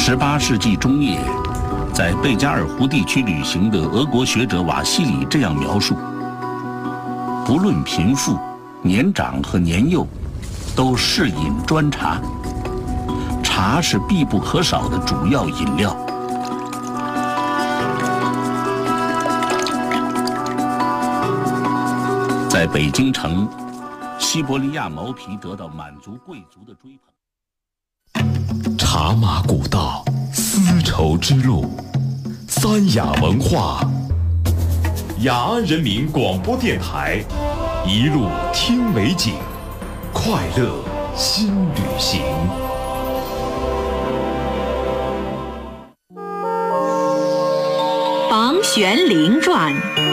18世纪中叶，在贝加尔湖地区旅行的俄国学者瓦西里这样描述：不论贫富、年长和年幼，都适饮专茶。茶是必不可少的主要饮料。在北京城，西伯利亚毛皮得到满族贵族的追捧。 茶马古道，丝绸之路，三雅文化，雅安人民广播电台，一路听美景，快乐新旅行。 房玄龄传。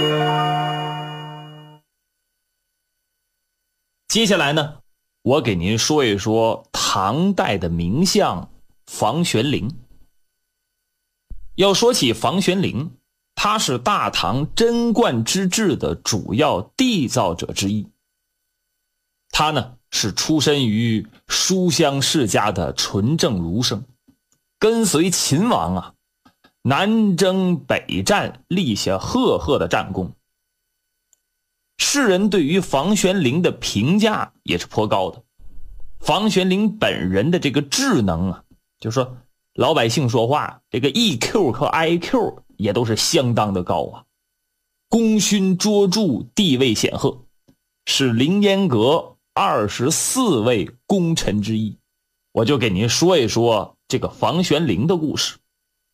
接下来呢，我给您说一说唐代的名相房玄龄。要说起房玄龄，他是大唐贞观之治的主要缔造者之一。他呢是出身于书香世家的纯正儒生，跟随秦王啊南征北战，立下赫赫的战功。世人对于房玄龄的评价也是颇高的。房玄龄本人的这个智能啊，就是说老百姓说话这个 EQ 和 IQ 也都是相当的高啊，功勋卓著，地位显赫，是凌烟阁24位功臣之一。我就给您说一说这个房玄龄的故事。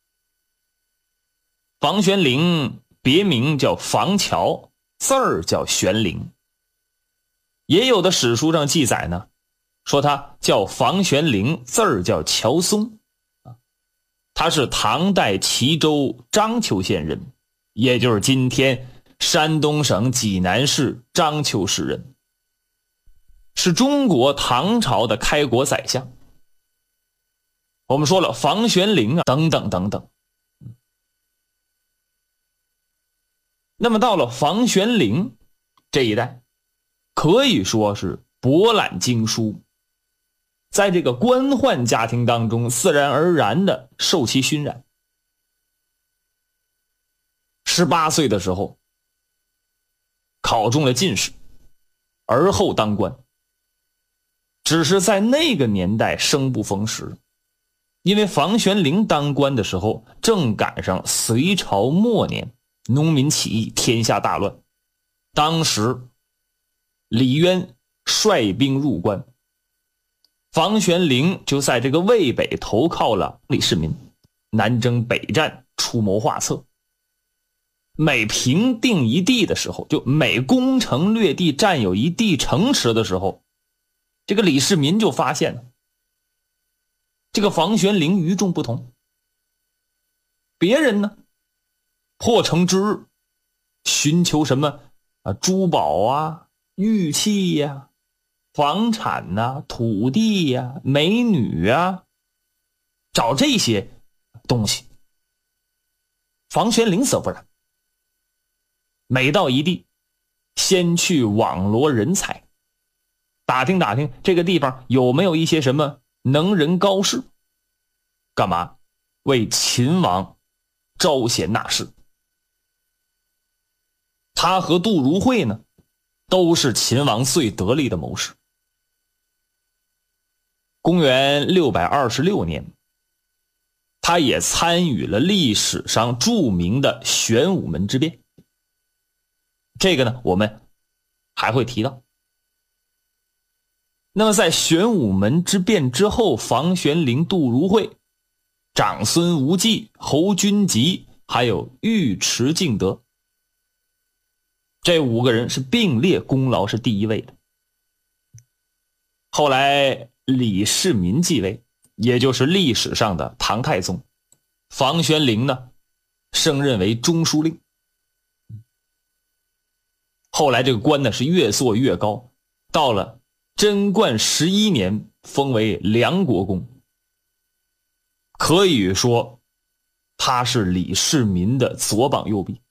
房玄龄别名叫房乔，字儿叫玄龄。也有的史书上记载呢，说他叫房玄龄，字儿叫乔松。他是唐代齐州章丘县人，也就是今天山东省济南市章丘市人，是中国唐朝的开国宰相。我们说了房玄龄啊，等等等等。那么到了房玄龄这一代，可以说是博览经书，在这个官宦家庭当中自然而然的受其熏染。18岁的时候考中了进士，而后当官。只是在那个年代生不逢时，因为房玄龄当官的时候正赶上隋朝末年，农民起义，天下大乱。当时李渊率兵入关，房玄龄就在这个渭北投靠了李世民，南征北战，出谋划策。每平定一地的时候，就每攻城略地，占有一地城池的时候，这个李世民就发现了这个房玄龄与众不同。别人呢破城之日寻求什么珠宝啊、玉器呀、房产啊、土地呀、美女啊，找这些东西。房玄龄则不然，每到一地先去网罗人才，打听打听这个地方有没有一些什么能人高士，干嘛？为秦王招贤纳士。他和杜如晦呢，都是秦王最得力的谋士。公元626年，他也参与了历史上著名的玄武门之变。这个呢，我们还会提到。那么在玄武门之变之后，房玄龄、杜如晦、长孙无忌、侯君集还有尉迟敬德，这5个人是并列功劳是第一位的。后来李世民继位，也就是历史上的唐太宗，房玄龄呢升任为中书令。后来这个官呢是越做越高，到了贞观11年封为梁国公。可以说他是李世民的左膀右臂。